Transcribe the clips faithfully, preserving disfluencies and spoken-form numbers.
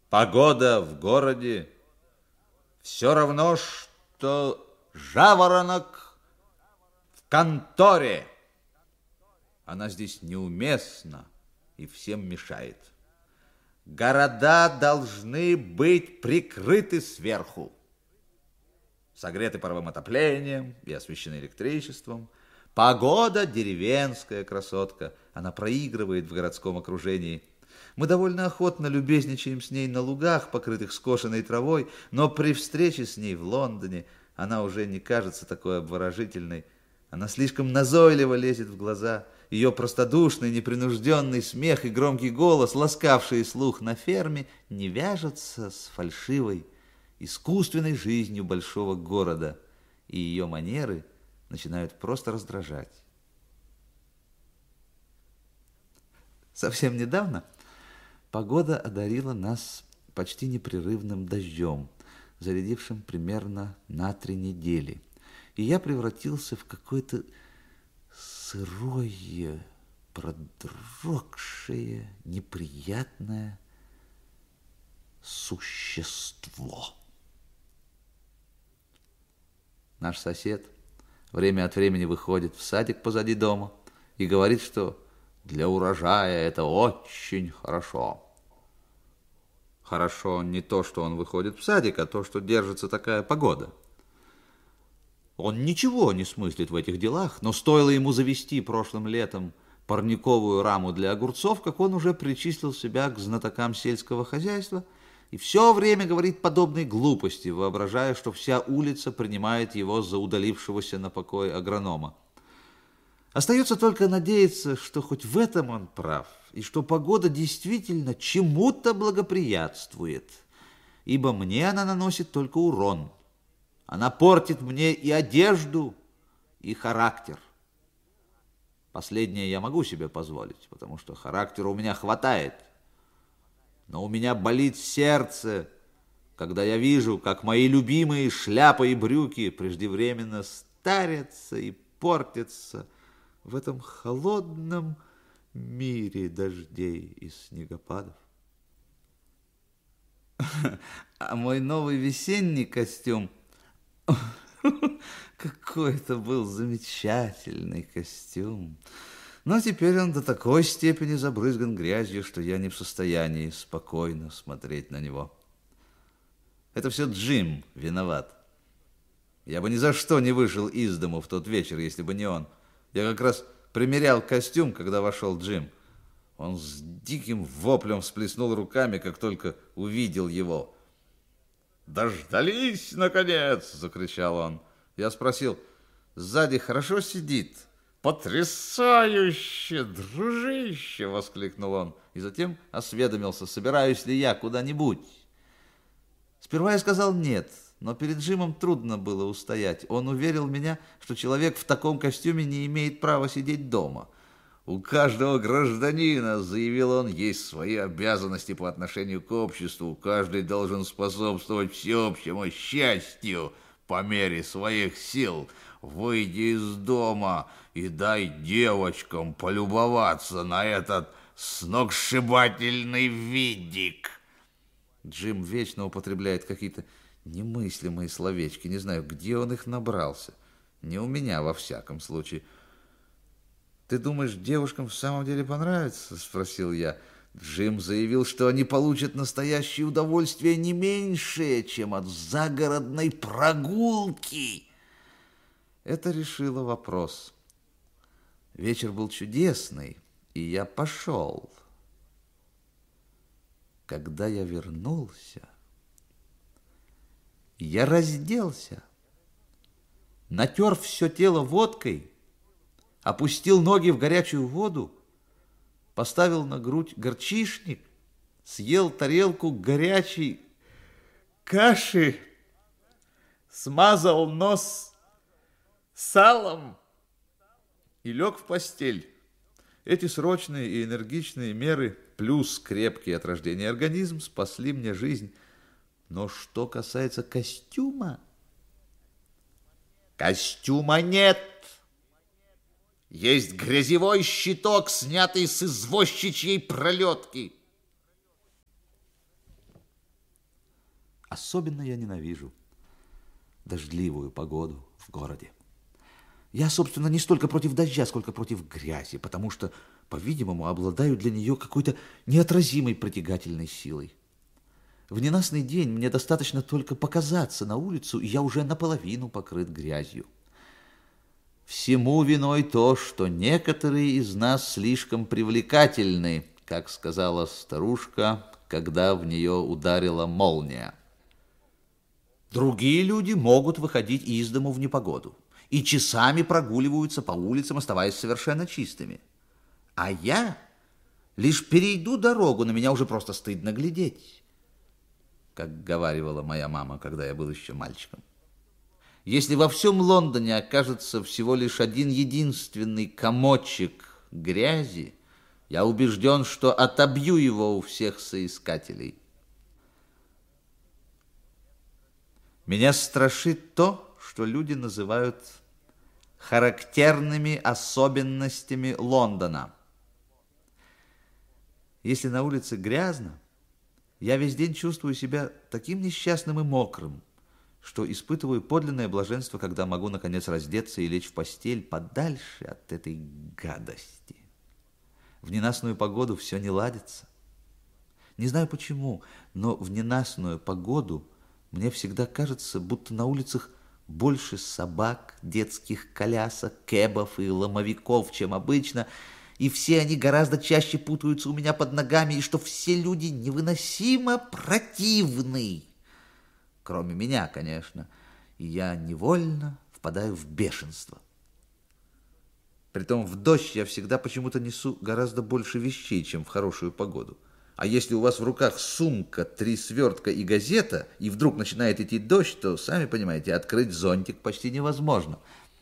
Погода в городе все равно, что жаворонок в конторе. Она здесь неуместна и всем мешает. Города должны быть прикрыты сверху, согреты паровым отоплением и освещены электричеством. Погода деревенская красотка, она проигрывает в городском окружении. Мы довольно охотно любезничаем с ней на лугах, покрытых скошенной травой, но при встрече с ней в Лондоне она уже не кажется такой обворожительной. Она слишком назойливо лезет в глаза. Ее простодушный, непринужденный смех и громкий голос, ласкавшие слух на ферме, не вяжутся с фальшивой, искусственной жизнью большого города, и ее манеры начинают просто раздражать. Совсем недавно погода одарила нас почти непрерывным дождем, зарядившим примерно на три недели, и я превратился в какое-то сырое, продрогшее, неприятное существо. Наш сосед время от времени выходит в садик позади дома и говорит, что для урожая это очень хорошо. Хорошо не то, что он выходит в садик, а то, что держится такая погода. Он ничего не смыслит в этих делах, но стоило ему завести прошлым летом парниковую раму для огурцов, как он уже причислил себя к знатокам сельского хозяйства и все время говорит подобные глупости, воображая, что вся улица принимает его за удалившегося на покой агронома. Остается только надеяться, что хоть в этом он прав, и что погода действительно чему-то благоприятствует, ибо мне она наносит только урон. Она портит мне и одежду, и характер. Последнее я могу себе позволить, потому что характера у меня хватает. Но у меня болит сердце, когда я вижу, как мои любимые шляпа и брюки преждевременно старятся и портятся в этом холодном мире дождей и снегопадов. А мой новый весенний костюм... Какой это был замечательный костюм. Но теперь он до такой степени забрызган грязью, что я не в состоянии спокойно смотреть на него. Это все Джим виноват. Я бы ни за что не вышел из дому в тот вечер, если бы не он. Я как раз примерял костюм, когда вошел Джим. Он с диким воплем всплеснул руками, как только увидел его. «Дождались, наконец!» — закричал он. Я спросил: «Сзади хорошо сидит?» «Потрясающе, дружище!» — воскликнул он. И затем осведомился, собираюсь ли я куда-нибудь. Сперва я сказал «нет», но перед Джимом трудно было устоять. Он уверил меня, что человек в таком костюме не имеет права сидеть дома. «У каждого гражданина, — заявил он, — есть свои обязанности по отношению к обществу. Каждый должен способствовать всеобщему счастью по мере своих сил. Выйди из дома и дай девочкам полюбоваться на этот сногсшибательный видик». Джим вечно употребляет какие-то немыслимые словечки. Не знаю, где он их набрался. Не у меня, во всяком случае. «Ты думаешь, девушкам в самом деле понравится?» — спросил я. Джим заявил, что они получат настоящее удовольствие не меньшее, чем от загородной прогулки. Это решило вопрос. Вечер был чудесный, и я пошел. Когда я вернулся, я разделся, натер все тело водкой, опустил ноги в горячую воду, поставил на грудь горчишник, съел тарелку горячей каши, смазал нос салом и лег в постель. Эти срочные и энергичные меры, плюс крепкий от рождения организм, спасли мне жизнь. Но что касается костюма... Костюма нет! Есть грязевой щиток, снятый с извозчичьей пролетки. Особенно я ненавижу дождливую погоду в городе. Я, собственно, не столько против дождя, сколько против грязи, потому что, по-видимому, обладаю для нее какой-то неотразимой притягательной силой. В ненастный день мне достаточно только показаться на улицу, и я уже наполовину покрыт грязью. Всему виной то, что некоторые из нас слишком привлекательны, как сказала старушка, когда в нее ударила молния. Другие люди могут выходить из дому в непогоду и часами прогуливаются по улицам, оставаясь совершенно чистыми. А я лишь перейду дорогу, на меня уже просто стыдно глядеть, как говаривала моя мама, когда я был еще мальчиком. Если во всем Лондоне окажется всего лишь один единственный комочек грязи, я убежден, что отобью его у всех соискателей. Меня страшит то, что люди называют характерными особенностями Лондона. Если на улице грязно, я весь день чувствую себя таким несчастным и мокрым, что испытываю подлинное блаженство, когда могу, наконец, раздеться и лечь в постель подальше от этой гадости. В ненастную погоду все не ладится. Не знаю почему, но в ненастную погоду мне всегда кажется, будто на улицах больше собак, детских колясок, кэбов и ломовиков, чем обычно, и все они гораздо чаще путаются у меня под ногами, и что все люди невыносимо противны. Кроме меня, конечно, и я невольно впадаю в бешенство. Притом в дождь я всегда почему-то несу гораздо больше вещей, чем в хорошую погоду. А если у вас в руках сумка, три свертка и газета, и вдруг начинает идти дождь, то, сами понимаете, открыть зонтик почти невозможно.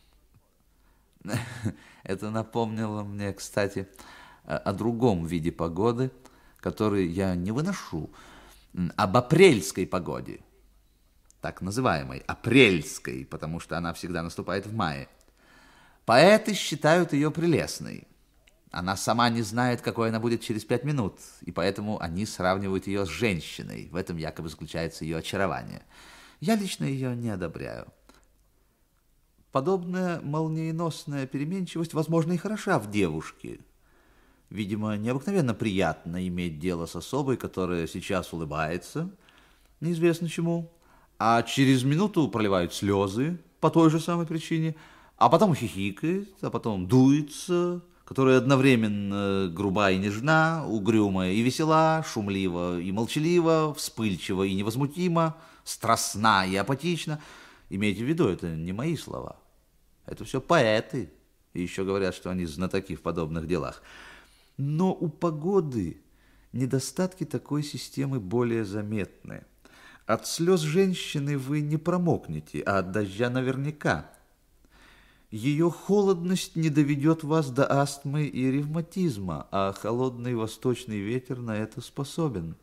Это напомнило мне, кстати, о другом виде погоды, который я не выношу, об апрельской погоде. Так называемой апрельской, потому что она всегда наступает в мае. Поэты считают ее прелестной. Она сама не знает, какой она будет через пять минут, и поэтому они сравнивают ее с женщиной. В этом якобы заключается ее очарование. Я лично ее не одобряю. Подобная молниеносная переменчивость, возможно, и хороша в девушке. Видимо, необыкновенно приятно иметь дело с особой, которая сейчас улыбается, неизвестно чему, а через минуту проливают слезы по той же самой причине, а потом хихикает, а потом дуется, которая одновременно груба и нежна, угрюмая и весела, шумлива и молчалива, вспыльчива и невозмутима, страстна и апатична. Имейте в виду, это не мои слова. Это все поэты, и еще говорят, что они знатоки в подобных делах. Но у погоды недостатки такой системы более заметны. От слез женщины вы не промокнете, а от дождя наверняка. Ее холодность не доведет вас до астмы и ревматизма, а холодный восточный ветер на это способен.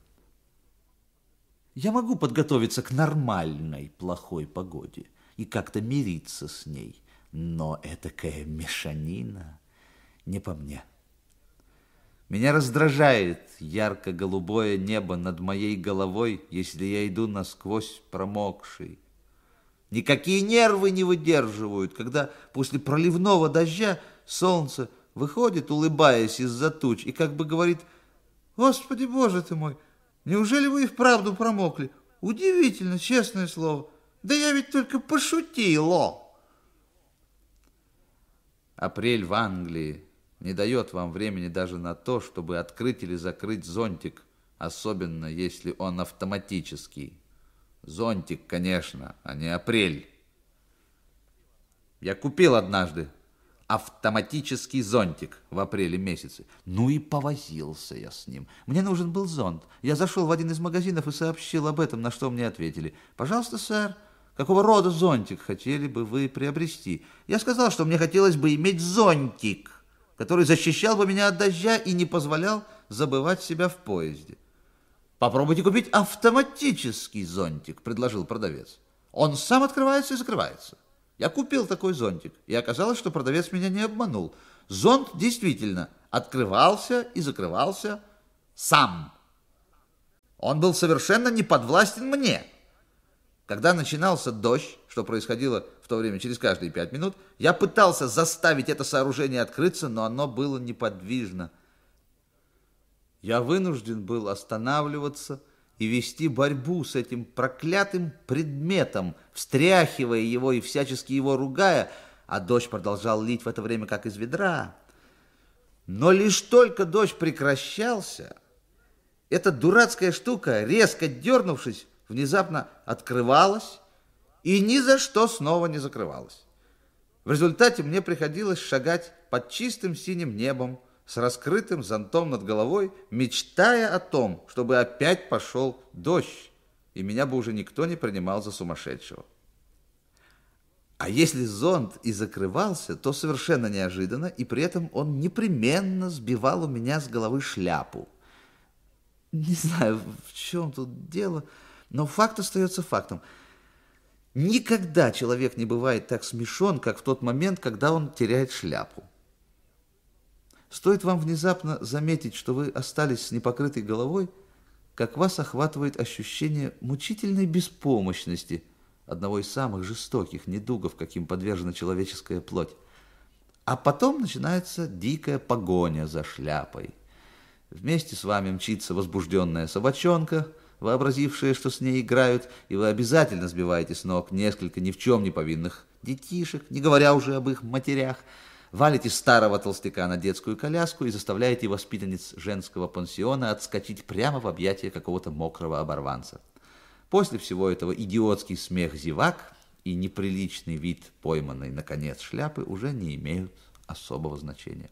Я могу подготовиться к нормальной плохой погоде и как-то мириться с ней, но этакая мешанина не по мне. Меня раздражает ярко-голубое небо над моей головой, если я иду насквозь промокший. Никакие нервы не выдерживают, когда после проливного дождя солнце выходит, улыбаясь из-за туч, и как бы говорит: «Господи, Боже ты мой, неужели вы и вправду промокли? Удивительно, честное слово. Да я ведь только пошутила». Апрель в Англии не дает вам времени даже на то, чтобы открыть или закрыть зонтик, особенно если он автоматический. Зонтик, конечно, а не апрель. Я купил однажды автоматический зонтик в апреле месяце. Ну и повозился я с ним. Мне нужен был зонт. Я зашел в один из магазинов и сообщил об этом, на что мне ответили: «Пожалуйста, сэр, какого рода зонтик хотели бы вы приобрести?» Я сказал, что мне хотелось бы иметь зонтик, который защищал бы меня от дождя и не позволял забывать себя в поезде. «Попробуйте купить автоматический зонтик», — предложил продавец. «Он сам открывается и закрывается». Я купил такой зонтик, и оказалось, что продавец меня не обманул. Зонт действительно открывался и закрывался сам. Он был совершенно не подвластен мне. Когда начинался дождь, что происходило в то время через каждые пять минут, я пытался заставить это сооружение открыться, но оно было неподвижно. Я вынужден был останавливаться и вести борьбу с этим проклятым предметом, встряхивая его и всячески его ругая, а дождь продолжал лить в это время, как из ведра. Но лишь только дождь прекращался, эта дурацкая штука, резко дернувшись, внезапно открывалась и ни за что снова не закрывалась. В результате мне приходилось шагать под чистым синим небом с раскрытым зонтом над головой, мечтая о том, чтобы опять пошел дождь, и меня бы уже никто не принимал за сумасшедшего. А если зонт и закрывался, то совершенно неожиданно, и при этом он непременно сбивал у меня с головы шляпу. Не знаю, в чем тут дело, но факт остается фактом. Никогда человек не бывает так смешон, как в тот момент, когда он теряет шляпу. Стоит вам внезапно заметить, что вы остались с непокрытой головой, как вас охватывает ощущение мучительной беспомощности, одного из самых жестоких недугов, каким подвержена человеческая плоть. А потом начинается дикая погоня за шляпой. Вместе с вами мчится возбужденная собачонка, вообразившая, что с ней играют, и вы обязательно сбиваете с ног несколько ни в чем не повинных детишек, не говоря уже об их матерях, валите старого толстяка на детскую коляску и заставляете воспитанниц женского пансиона отскочить прямо в объятия какого-то мокрого оборванца. После всего этого идиотский смех зевак и неприличный вид пойманной, наконец, шляпы уже не имеют особого значения.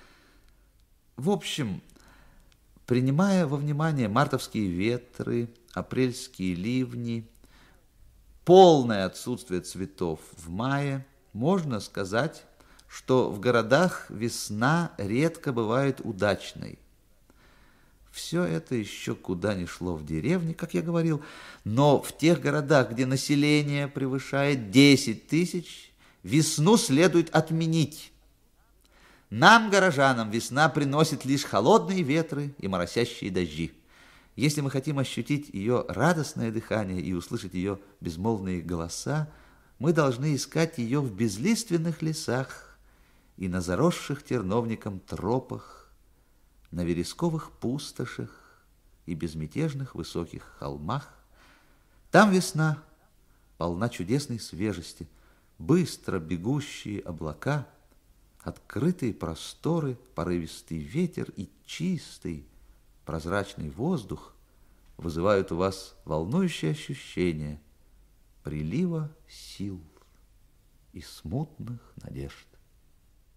В общем, принимая во внимание мартовские ветры, апрельские ливни, полное отсутствие цветов в мае, можно сказать, что в городах весна редко бывает удачной. Все это еще куда ни шло в деревне, как я говорил, но в тех городах, где население превышает десять тысяч, весну следует отменить. Нам, горожанам, весна приносит лишь холодные ветры и моросящие дожди. Если мы хотим ощутить ее радостное дыхание и услышать ее безмолвные голоса, мы должны искать ее в безлиственных лесах и на заросших терновником тропах, на вересковых пустошах и безмятежных высоких холмах. Там весна полна чудесной свежести, быстро бегущие облака, открытые просторы, порывистый ветер и чистый прозрачный воздух вызывают у вас волнующее ощущение прилива сил и смутных надежд.